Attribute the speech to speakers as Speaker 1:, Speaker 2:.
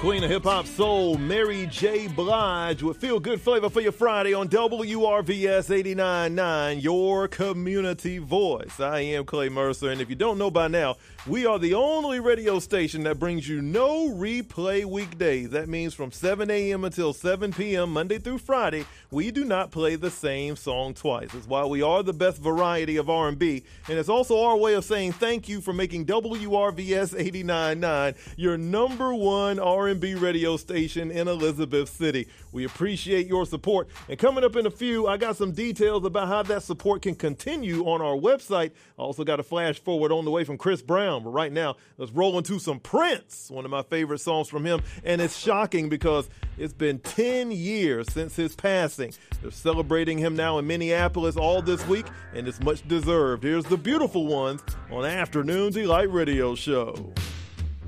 Speaker 1: Queen of hip-hop soul, Mary J. Blige, with Feel Good Flavor for your Friday on WRVS 89.9, your community voice. I am Clay Mercer, and if you don't know by now, we are the only radio station that brings you no replay weekdays. That means from 7 a.m. until 7 p.m., Monday through Friday, we do not play the same song twice. It's why we are the best variety of R&B, and it's also our way of saying thank you for making WRVS 89.9 your number one R&B radio station in Elizabeth City. We appreciate your support. And coming up in a few, I got some details about how that support can continue on our website. I also got a flash forward on the way from Chris Brown. But right now, let's roll into some Prince, one of my favorite songs from him. And it's shocking because it's been 10 years since his passing. They're celebrating him now in Minneapolis all this week, and it's much deserved. Here's the beautiful ones on Afternoon Delight Radio Show.